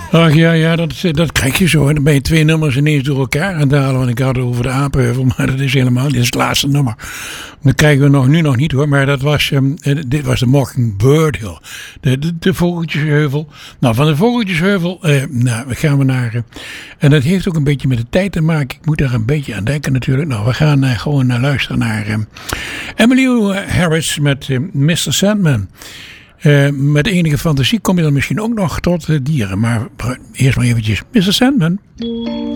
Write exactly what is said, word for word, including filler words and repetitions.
Ach ja, ja dat, dat krijg je zo. En dan ben je twee nummers ineens door elkaar aan het halen. Want ik had het over de Apenheuvel, maar dat is helemaal, dit is het laatste nummer. Dat krijgen we nog, nu nog niet hoor, maar dat was, um, dit was de Mockingbird Hill. De, de, de Vogeltjesheuvel. Nou, van de Vogeltjesheuvel uh, nou, gaan we naar, uh, en dat heeft ook een beetje met de tijd te maken. Ik moet daar een beetje aan denken natuurlijk. Nou, we gaan uh, gewoon uh, luisteren naar uh, Emmylou Harris met uh, mister Sandman. Uh, met enige fantasie kom je dan misschien ook nog tot uh, dieren. Maar eerst maar eventjes mister Sandman.